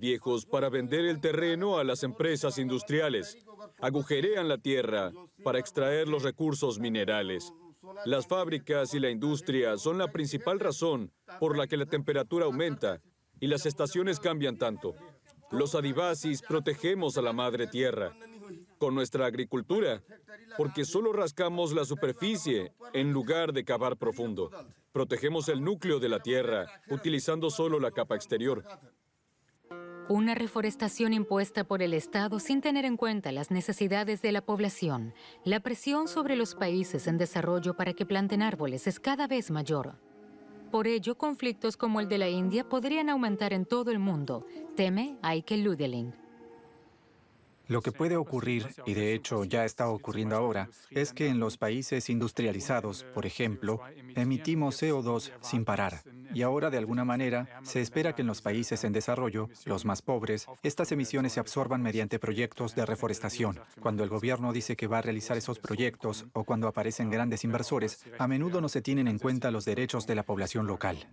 viejos para vender el terreno a las empresas industriales. Agujerean la tierra para extraer los recursos minerales. Las fábricas y la industria son la principal razón por la que la temperatura aumenta y las estaciones cambian tanto. Los adivasis protegemos a la madre tierra con nuestra agricultura, porque solo rascamos la superficie en lugar de cavar profundo. Protegemos el núcleo de la tierra utilizando solo la capa exterior. Una reforestación impuesta por el Estado sin tener en cuenta las necesidades de la población. La presión sobre los países en desarrollo para que planten árboles es cada vez mayor. Por ello, conflictos como el de la India podrían aumentar en todo el mundo, teme Eike Ludeling. Lo que puede ocurrir, y de hecho ya está ocurriendo ahora, es que en los países industrializados, por ejemplo, emitimos CO2 sin parar. Y ahora, de alguna manera, se espera que en los países en desarrollo, los más pobres, estas emisiones se absorban mediante proyectos de reforestación. Cuando el gobierno dice que va a realizar esos proyectos o cuando aparecen grandes inversores, a menudo no se tienen en cuenta los derechos de la población local.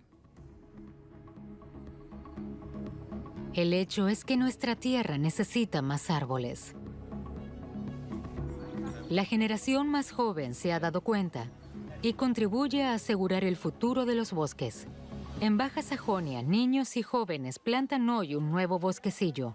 El hecho es que nuestra tierra necesita más árboles. La generación más joven se ha dado cuenta y contribuye a asegurar el futuro de los bosques. En Baja Sajonia, niños y jóvenes plantan hoy un nuevo bosquecillo.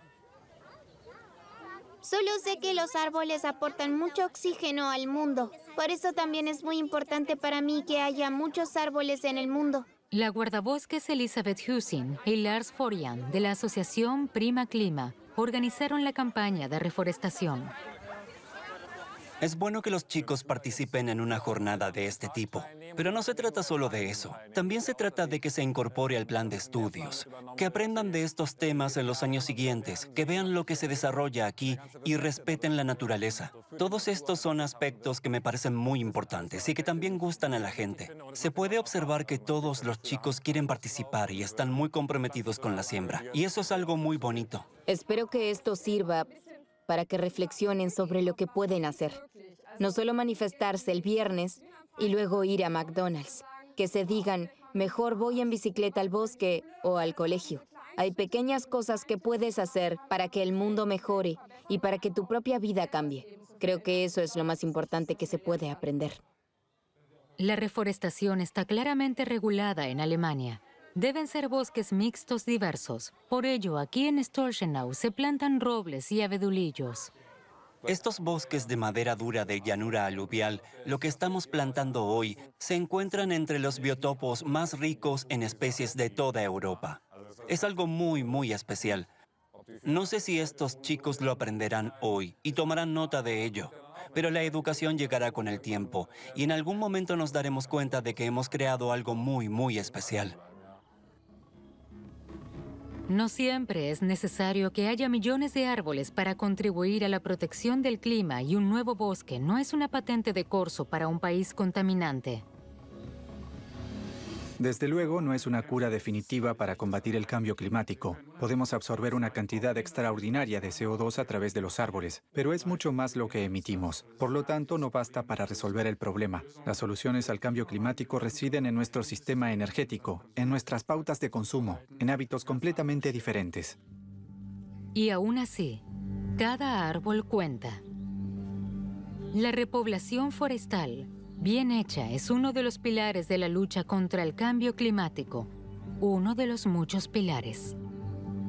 Solo sé que los árboles aportan mucho oxígeno al mundo. Por eso también es muy importante para mí que haya muchos árboles en el mundo. La guardabosques Elizabeth Husing y Lars Forian de la asociación Prima Clima organizaron la campaña de reforestación. Es bueno que los chicos participen en una jornada de este tipo, pero no se trata solo de eso. También se trata de que se incorpore al plan de estudios, que aprendan de estos temas en los años siguientes, que vean lo que se desarrolla aquí y respeten la naturaleza. Todos estos son aspectos que me parecen muy importantes y que también gustan a la gente. Se puede observar que todos los chicos quieren participar y están muy comprometidos con la siembra, y eso es algo muy bonito. Espero que esto sirva para que reflexionen sobre lo que pueden hacer. No solo manifestarse el viernes y luego ir a McDonald's. Que se digan, mejor voy en bicicleta al bosque o al colegio. Hay pequeñas cosas que puedes hacer para que el mundo mejore y para que tu propia vida cambie. Creo que eso es lo más importante que se puede aprender. La reforestación está claramente regulada en Alemania. Deben ser bosques mixtos diversos. Por ello, aquí en Stolchenau se plantan robles y abedulillos. Estos bosques de madera dura de llanura aluvial, lo que estamos plantando hoy, se encuentran entre los biotopos más ricos en especies de toda Europa. Es algo muy, muy especial. No sé si estos chicos lo aprenderán hoy y tomarán nota de ello, pero la educación llegará con el tiempo y en algún momento nos daremos cuenta de que hemos creado algo muy, muy especial. No siempre es necesario que haya millones de árboles para contribuir a la protección del clima, y un nuevo bosque no es una patente de corso para un país contaminante. Desde luego, no es una cura definitiva para combatir el cambio climático. Podemos absorber una cantidad extraordinaria de CO2 a través de los árboles, pero es mucho más lo que emitimos. Por lo tanto, no basta para resolver el problema. Las soluciones al cambio climático residen en nuestro sistema energético, en nuestras pautas de consumo, en hábitos completamente diferentes. Y aún así, cada árbol cuenta. La repoblación forestal, bien hecha, es uno de los pilares de la lucha contra el cambio climático, uno de los muchos pilares.